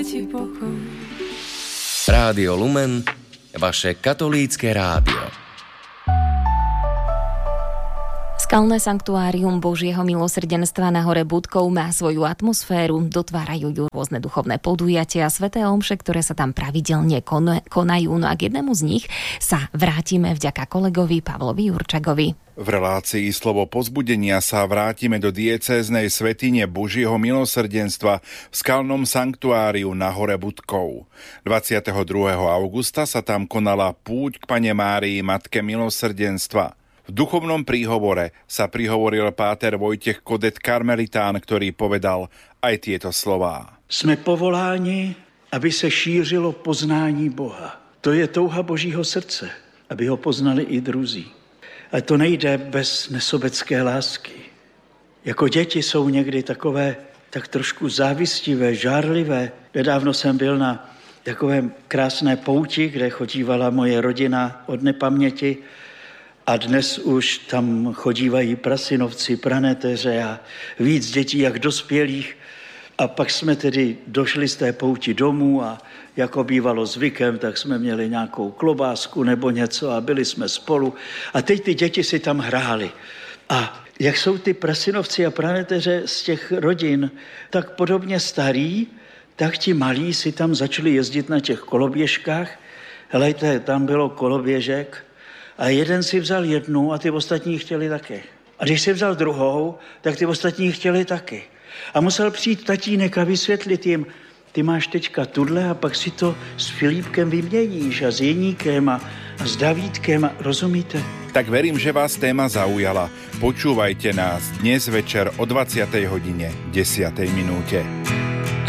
ti pokoj. Rádio Lumen, vaše katolícke rádio. Skalné sanktuárium Božieho milosrdenstva na hore Budkov má svoju atmosféru, dotvárajú ju rôzne duchovné podujatia a sväté omše, ktoré sa tam pravidelne konajú. No a k jednému z nich sa vrátime vďaka kolegovi Pavlovi Jurčagovi. V relácii Slovo povzbudenia sa vrátime do diecéznej svätyne Božieho milosrdenstva v skalnom sanktuáriu na hore Budkov. 22. augusta sa tam konala púť k Panne Márii, Matke milosrdenstva. V duchovnom príhovore sa prihovoril páter Vojtech Kodet karmelitán, ktorý povedal aj tieto slová. Jsme povoláni, aby se šířilo poznání Boha. To je touha Božího srdce, aby ho poznali i druzí. A to nejde bez nesobecké lásky. Jako děti jsou někdy takové tak trošku závistivé, žárlivé. Nedávno jsem byl na takové krásné pouti, kde chodívala moje rodina od nepaměti. A dnes už tam chodívají prasinovci, praneteře a víc dětí jak dospělých. A pak jsme tedy došli z té pouti domů a jako bývalo zvykem, tak jsme měli nějakou klobásku nebo něco a byli jsme spolu. A teď ty děti si tam hráli. A jak jsou ty prasinovci a praneteře z těch rodin tak podobně starí, tak ti malí si tam začali jezdit na těch koloběžkách. Helejte, tam bylo koloběžek. A jeden si vzal jednu a ty ostatní chtěli taky. A když si vzal druhou, tak ty ostatní chtěli taky. A musel přijít tatínek a vysvětlit jim, ty máš teďka tudle a pak si to s Filipkem vyměníš a s Jeníkem a s Davídkem, rozumíte? Tak verím, že vás téma zaujala. Počúvajte nás dnes večer o 20:10.